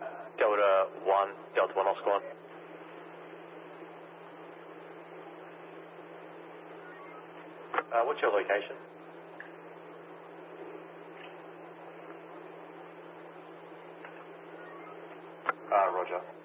Delta 1 Oscar 1. What's your location? Roger.